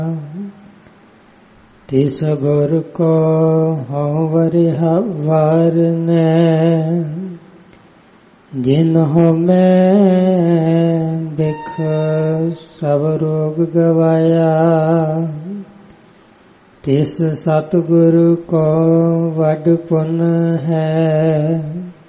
तिस गुर को हऊँ वरिहा वारनै, जिन्हों मैं बिख सब रोग गवाया। तिस सतगुरु को वड पुन है,